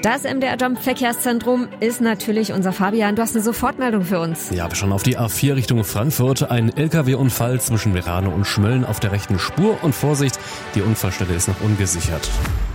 Das MDR Jump Verkehrszentrum ist natürlich unser Fabian. Du hast eine Sofortmeldung für uns. Ja, wir schauen auf die A4 Richtung Frankfurt. Ein LKW-Unfall zwischen Merane und Schmölln auf der rechten Spur. Und Vorsicht, die Unfallstelle ist noch ungesichert.